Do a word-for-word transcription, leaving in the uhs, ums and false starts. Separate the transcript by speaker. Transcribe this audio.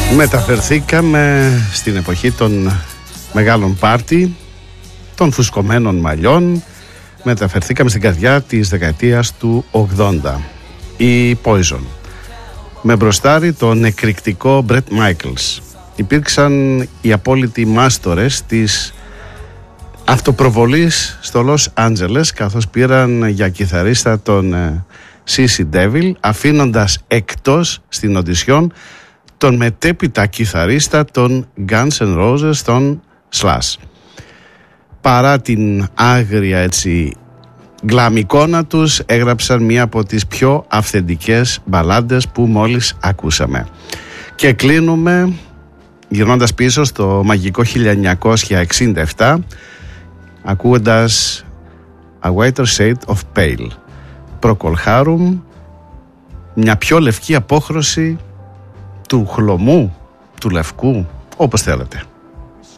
Speaker 1: Μεταφερθήκαμε στην εποχή των μεγάλων πάρτι, των φουσκωμένων μαλλιών. Μεταφερθήκαμε στην καρδιά της δεκαετίας του ογδόντα. Η Poison, με μπροστάρι τον εκρηκτικό Bret Michaels. Υπήρξαν οι απόλυτοι μάστορες της αυτοπροβολής στο Λος Άντζελες, καθώς πήραν για κιθαρίστα τον σι σι Devil, αφήνοντας εκτός στην οντισιόν τον μετέπειτα κιθαρίστα των Guns N' Roses, τον Slash. Παρά την άγρια έτσι γκλαμικόνα τους, έγραψαν μία από τις πιο αυθεντικές μπαλάντες που μόλις ακούσαμε. Και κλείνουμε γυρνώντας πίσω στο μαγικό χίλια εννιακόσια εξήντα επτά, ακούγοντας A Whiter Shade of Pale, Procol Harum, μια πιο λευκή απόχρωση του χλωμού, του λευκού, όπως θέλετε.